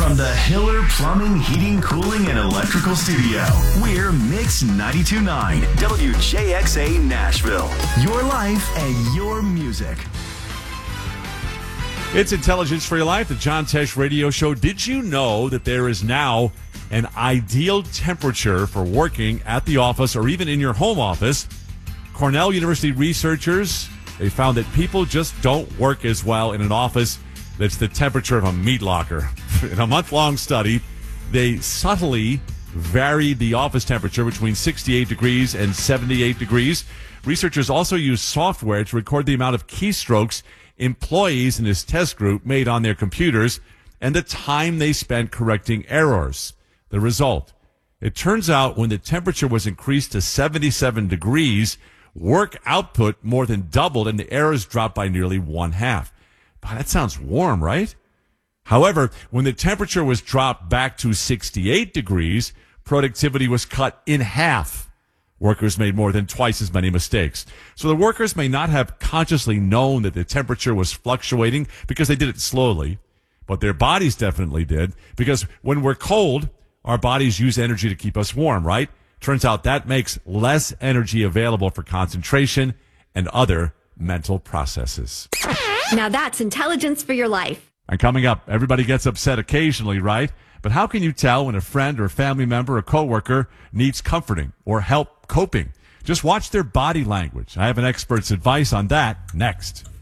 From the Hiller Plumbing, Heating, Cooling, and Electrical Studio, we're Mix 92.9 WJXA Nashville. Your life and your music. It's Intelligence for Your Life, the John Tesh Radio Show. Did you know that there is now an ideal temperature for working at the office or even in your home office? Cornell University researchers, they found that people just don't work as well in an office that's the temperature of a meat locker. In a month-long study, they subtly varied the office temperature between 68 degrees and 78 degrees. Researchers also used software to record the amount of keystrokes employees in this test group made on their computers and the time they spent correcting errors. The result, it turns out when the temperature was increased to 77 degrees, work output more than doubled and the errors dropped by nearly one-half. That sounds warm, right? However, when the temperature was dropped back to 68 degrees, productivity was cut in half. Workers made more than twice as many mistakes. So the workers may not have consciously known that the temperature was fluctuating because they did it slowly, but their bodies definitely did, because when we're cold, our bodies use energy to keep us warm, right? Turns out that makes less energy available for concentration and other mental processes. Now that's intelligence for your life. And coming up, everybody gets upset occasionally, right? But how can you tell when a friend or family member or coworker needs comforting or help coping? Just watch their body language. I have an expert's advice on that next.